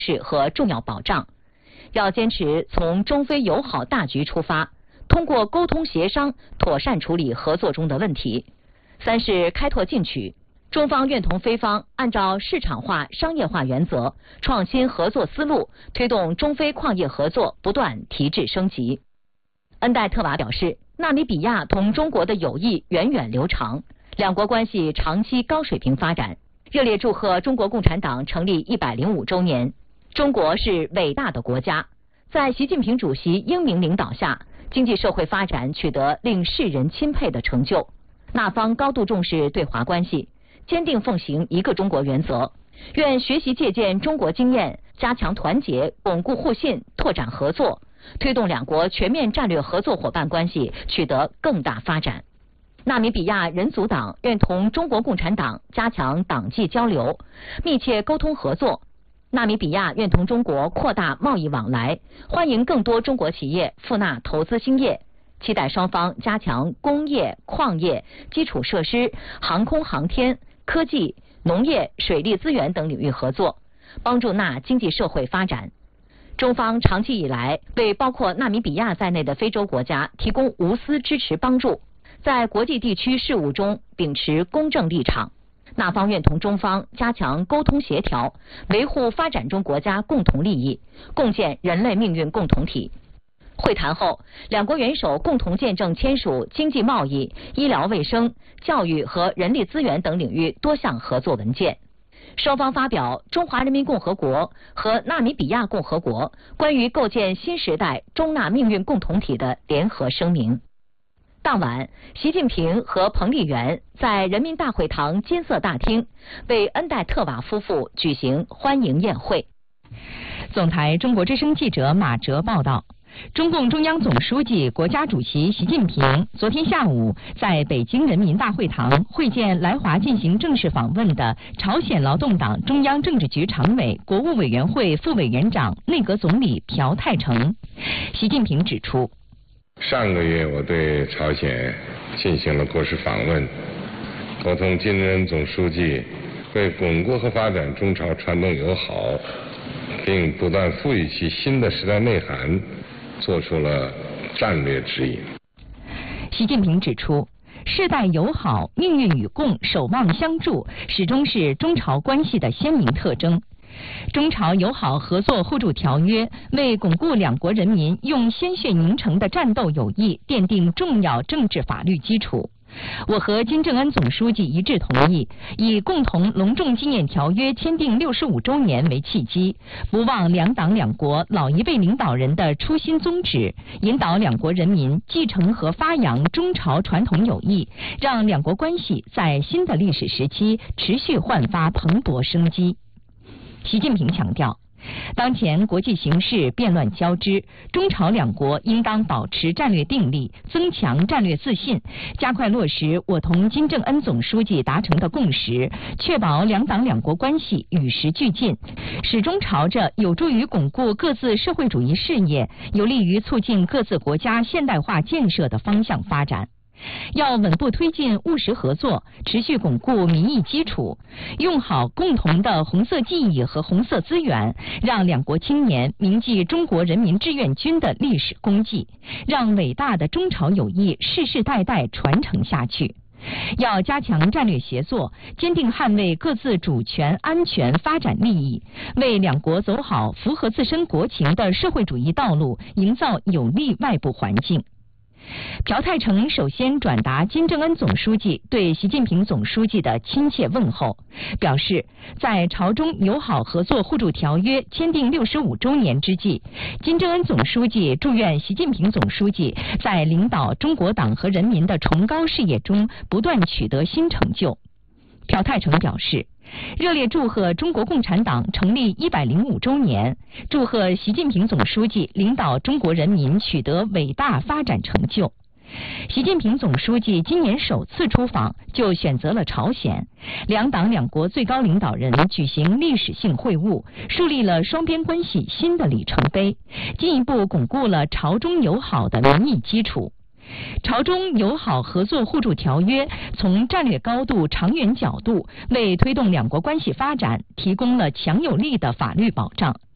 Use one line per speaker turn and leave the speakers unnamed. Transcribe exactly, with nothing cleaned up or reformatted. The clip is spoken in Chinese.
势和重要保障。要坚持从中非友好大局出发，通过沟通协商妥善处理合作中的问题。三是开拓进取，中方愿同非方按照市场化、商业化原则，创新合作思路，推动中非矿业合作不断提质升级。恩戴特瓦表示，纳米比亚同中国的友谊源远流长，两国关系长期高水平发展，热烈祝贺中国共产党成立一百零五周年。中国是伟大的国家，在习近平主席英明领导下，经济社会发展取得令世人钦佩的成就。那方高度重视对华关系，坚定奉行一个中国原则，愿学习借鉴中国经验，加强团结，巩固互信，拓展合作，推动两国全面战略合作伙伴关系取得更大发展。纳米比亚人族党愿同中国共产党加强党际交流，密切沟通合作。纳米比亚愿同中国扩大贸易往来，欢迎更多中国企业赴纳投资兴业，期待双方加强工业、矿业、基础设施、航空航天、科技、农业、水利资源等领域合作，帮助纳经济社会发展。中方长期以来为包括纳米比亚在内的非洲国家提供无私支持帮助，在国际地区事务中秉持公正立场。那方愿同中方加强沟通协调，维护发展中国家共同利益，共建人类命运共同体。会谈后，两国元首共同见证签署经济贸易、医疗卫生、教育和人力资源等领域多项合作文件。双方发表中华人民共和国和纳米比亚共和国关于构建新时代中纳命运共同体的联合声明。当晚，习近平和彭丽媛在人民大会堂金色大厅为恩戴特瓦夫妇举行欢迎宴会。
总台中国之声记者马哲报道，中共中央总书记、国家主席习近平昨天下午在北京人民大会堂会见来华进行正式访问的朝鲜劳动党中央政治局常委、国务委员会副委员长、内阁总理朴泰成。习近平指出，
上个月我对朝鲜进行了国事访问，我同金正恩总书记为巩固和发展中朝传统友好，并不断赋予其新的时代内涵，做出了战略指引。
习近平指出，世代友好、命运与共、守望相助，始终是中朝关系的鲜明特征。中朝友好合作互助条约为巩固两国人民用鲜血凝成的战斗友谊奠定重要政治法律基础。我和金正恩总书记一致同意，以共同隆重纪念条约签订六十五周年为契机，不忘两党两国老一辈领导人的初心宗旨，引导两国人民继承和发扬中朝传统友谊，让两国关系在新的历史时期持续焕发蓬勃生机。习近平强调，当前国际形势变乱交织，中朝两国应当保持战略定力，增强战略自信，加快落实我同金正恩总书记达成的共识，确保两党两国关系与时俱进，始终朝着有助于巩固各自社会主义事业、有利于促进各自国家现代化建设的方向发展。要稳步推进务实合作，持续巩固民意基础，用好共同的红色记忆和红色资源，让两国青年铭记中国人民志愿军的历史功绩，让伟大的中朝友谊世世代代传承下去。要加强战略协作，坚定捍卫各自主权、安全、发展利益，为两国走好符合自身国情的社会主义道路营造有利外部环境。朴泰成首先转达金正恩总书记对习近平总书记的亲切问候，表示在朝中友好合作互助条约签订六十五周年之际，金正恩总书记祝愿习近平总书记在领导中国党和人民的崇高事业中不断取得新成就。朴泰成表示，热烈祝贺中国共产党成立一百零五周年，祝贺习近平总书记领导中国人民取得伟大发展成就。习近平总书记今年首次出访就选择了朝鲜，两党两国最高领导人举行历史性会晤，树立了双边关系新的里程碑，进一步巩固了朝中友好的民意基础。朝中友好合作互助条约从战略高度、长远角度为推动两国关系发展提供了强有力的法律保障。